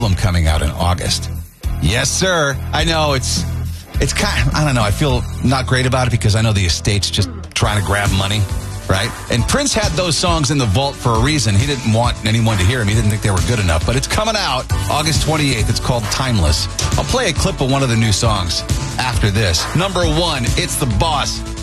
album coming out in August. Yes, sir. I know it's kind of, I don't know. I feel not great about it because I know the estate's just trying to grab money, right? And Prince had those songs in the vault for a reason. He didn't want anyone to hear them. He didn't think they were good enough. But it's coming out August 28th. It's called Timeless. I'll play a clip of one of the new songs after this. Number 1, It's the Boss.